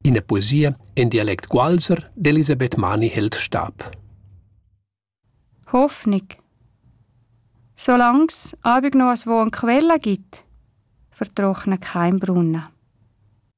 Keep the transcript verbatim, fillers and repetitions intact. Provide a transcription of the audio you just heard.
In der Poesie in Dialekt Gualser d'Elisabeth Mani hält Stab. Hoffnung. Solange es abig noch wo eine Quelle gibt, vertrocknet kein Brunnen.